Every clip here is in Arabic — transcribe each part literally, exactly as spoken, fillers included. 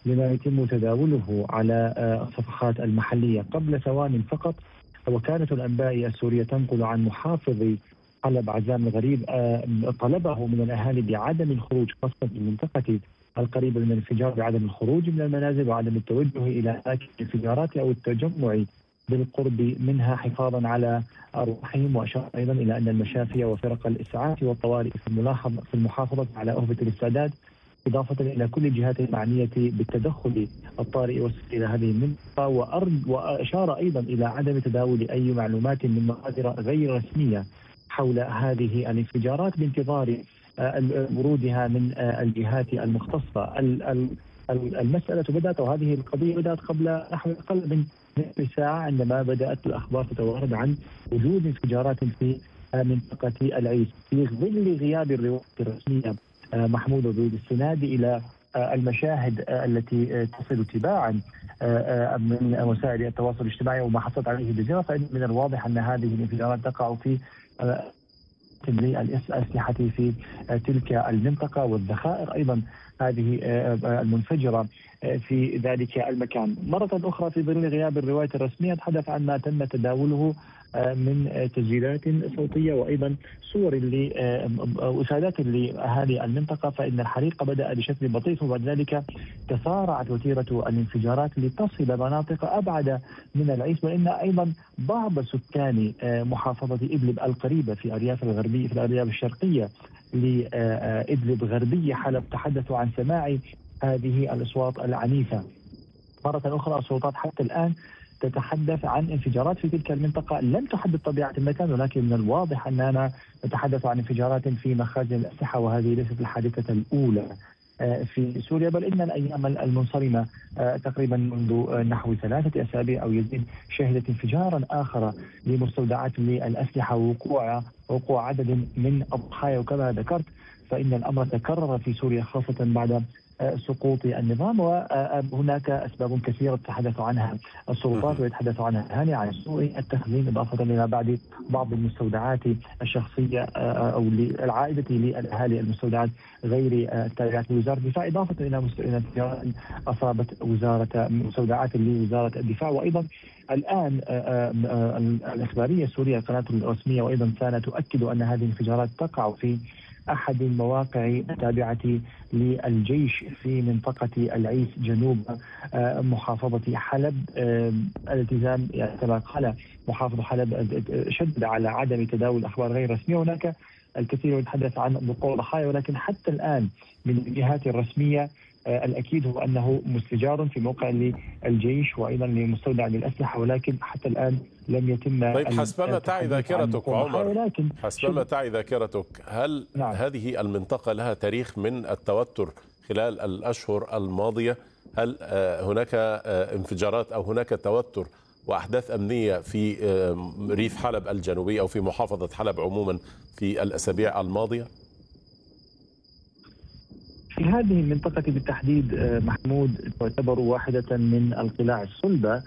لما يتم تداوله على الصفحات المحلية. قبل ثوان فقط وكالة الأنباء السورية تنقل عن محافظ حلب عزام الغريب طلبه من الأهالي بعدم الخروج، خاصة في المنطقة القريبة من الانفجار، بعدم الخروج من المنازل وعدم التوجه إلى أماكن الانفجارات أو التجمع بالقرب منها حفاظا على أرواحهم. وأشار أيضا إلى أن المشافي وفرق الإسعاف والطوارئ في الملاحظ في المحافظة على أهبة الاستعداد، إضافة إلى كل الجهات المعنية بالتدخل الطارئ والسري إلى هذه المنطقة. وأشار أيضا إلى عدم تداول أي معلومات من مصادر غير رسمية حول هذه الانفجارات بانتظار ورودها من الجهات المختصة. المسألة بدأت، وهذه القضية بدأت قبل نحو أقل من نصف ساعة عندما بدأت الأخبار تتوارد عن وجود انفجارات في منطقة العيس في ظل غياب الروايات الرسمية محمود، بالاستناد إلى المشاهد التي تصل تباعا من وسائل التواصل الاجتماعي وما حصلت عليه الجزيرة، فإن من الواضح أن هذه الانفجارات تقع في للأسلحة في تلك المنطقة والذخائر أيضا هذه المنفجرة في ذلك المكان. مرة أخرى في ظل غياب الرواية الرسمية تحدث عن ما تم تداوله من تسجيلات صوتية وأيضا صور وإشادات لأهالي المنطقة، فإن الحريق بدأ بشكل بطيء وبعد ذلك تسارعت وتيرة الانفجارات لتصل مناطق أبعد من العيس. وإن أيضا بعض سكان محافظة إدلب القريبة في أرياف الغربية في الأرياف الشرقية لإدلب غربية حلب تحدثوا عن سماع هذه الأصوات العنيفة. مرة أخرى السلطات حتى الآن تتحدث عن انفجارات في تلك المنطقة لم تحدد طبيعة المكان، ولكن من الواضح أننا نتحدث عن انفجارات في مخازن الأسلحة، وهذه ليست الحادثة الأولى في سوريا، بل إن الأيام المنصرمة تقريبا منذ نحو ثلاثة أسابيع أو يزيد شهدت انفجارا آخر لمستودعات للأسلحة ووقوع وقوع عدد من الضحايا. وكما ذكرت فإن الأمر تكرر في سوريا خاصة بعد سقوط النظام، وهناك أسباب كثيرة تتحدث عنها السلطات ويتحدث عنها الأهالي عن سوء التخزين، إضافة إلى بعد بعض المستودعات الشخصية أو العائدة للأهالي المستودعات غير التابعة لوزارة الدفاع، إضافة إلى انفجارات أصابت وزارة مستودعات لوزارة الدفاع. وأيضا الآن الإخبارية السورية القناة الرسمية وأيضا سانا تؤكد أن هذه الانفجارات تقع في أحد المواقع التابعة للجيش في منطقة العيس جنوب محافظة حلب. الالتزام يعني كما قال محافظ حلب شدد على عدم تداول أخبار غير رسمية. هناك الكثير يتحدث عن وقوع ضحايا، ولكن حتى الآن من الجهات الرسمية الأكيد هو أنه مستجار في موقع للجيش وأيضا لمستودع للأسلحة، ولكن حتى الآن لم يتم. طيب حسبما تعي ذاكرتك عمر، حسبما تعي ذاكرتك هل نعم. هذه المنطقة لها تاريخ من التوتر خلال الأشهر الماضية؟ هل هناك انفجارات أو هناك توتر وأحداث أمنية في ريف حلب الجنوبي أو في محافظة حلب عموما في الأسابيع الماضية؟ في هذه المنطقة بالتحديد محمود تعتبر واحدة من القلاع الصلبة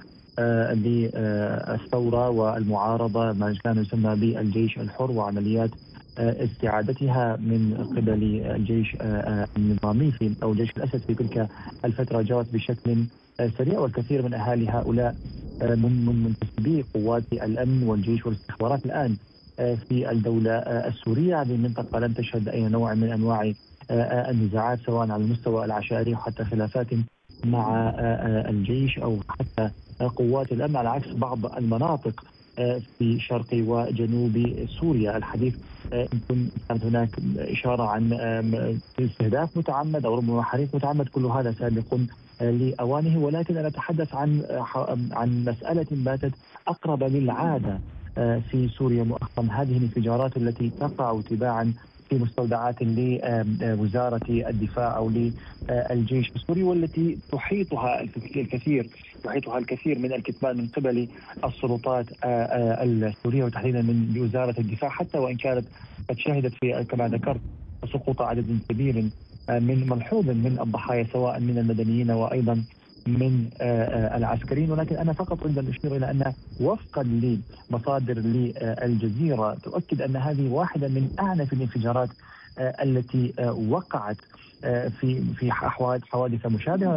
للثورة والمعارضة، ما كان يسمى بالجيش الحر وعمليات استعادتها من قبل الجيش النظامي في أو جيش الأسد في تلك الفترة جرت بشكل سريع، والكثير من أهالي هؤلاء من من منتسبي قوات الأمن والجيش والاستخبارات الآن في الدولة السورية. هذه المنطقة لم تشهد أي نوع من أنواع النزاعات سواء على المستوى العشائري وحتى خلافات مع الجيش أو حتى قوات الأمن، على عكس بعض المناطق في شرق وجنوب سوريا. الحديث يمكن كانت هناك إشارة عن استهداف متعمد أو ربما حريق متعمد، كل هذا سابق لأوانه، ولكن أنا أتحدث عن عن مسألة باتت أقرب للعادة في سوريا مؤخرا، هذه الانفجارات التي تقع تباعا في مستودعات لوزارة الدفاع أو للجيش السوري، والتي تحيطها الكثير تحيطها الكثير من الكتمان من قبل السلطات السورية وتحديدا من وزارة الدفاع، حتى وإن كانت قد شهدت في كما ذكرت سقوط عدد كبير من ملحوظ من الضحايا سواء من المدنيين وأيضا من العسكريين. ولكن أنا فقط أريد أن أشير إلى أن وفقا لمصادر للجزيرة تؤكد أن هذه واحدة من أعنف الانفجارات التي وقعت في في حوادث مشابهة.